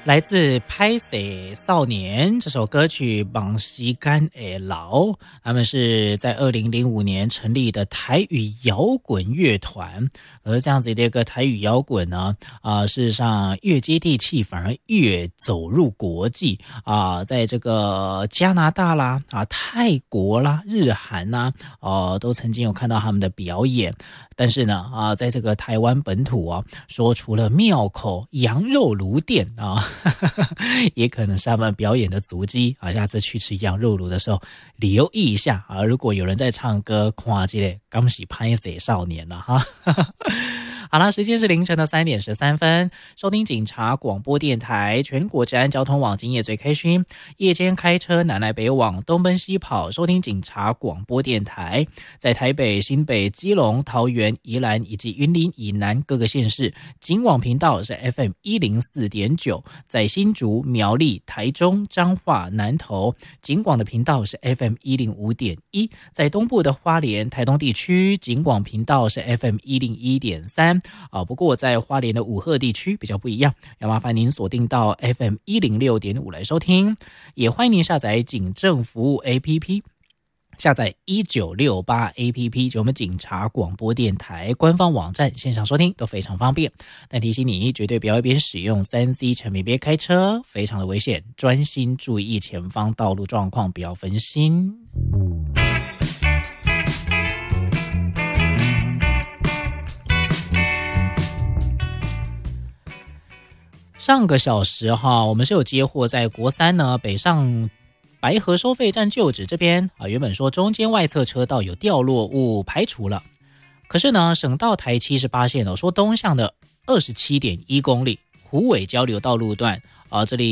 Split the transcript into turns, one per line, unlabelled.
来自拍摄少年这首歌曲往西干诶老，他们是在2005年成立的台语摇滚乐团，而这样子的一个台语摇滚呢，事实上越接地气，反而越走入国际在这个加拿大啦泰国啦日韩啦都曾经有看到他们的表演。但是呢在这个台湾本土说除了庙口羊肉炉店也可能是他们表演的足迹下次去吃羊肉炉的时候留意一下如果有人在唱歌，看这个刚是拍摄少年了哈。好了，时间是凌晨的3点13分，收听警察广播电台全国治安交通网，今夜最开心，夜间开车南来北往，东奔西跑，收听警察广播电台，在台北、新北、基隆、桃园、宜兰以及云林以南各个县市，警广频道是 FM104.9， 在新竹、苗栗、台中、彰化、南投，警广的频道是 FM105.1， 在东部的花莲、台东地区，警广频道是 FM101.3。不过在花莲的武鹤地区比较不一样，要麻烦您锁定到 FM106.5 来收听，也欢迎您下载警政服务 APP， 下载1968 APP， 就我们警察广播电台官方网站，线上收听都非常方便。但提醒你，绝对不要一边使用 3C 产品边开车，非常的危险，专心注意前方道路状况，不要分心。上个小时我们是有接获在国3呢北上白河收费站旧址这边原本说中间外侧车道有掉落物排除了，可是呢省道台78线说东向的 27.1 公里虎尾交流道路段这里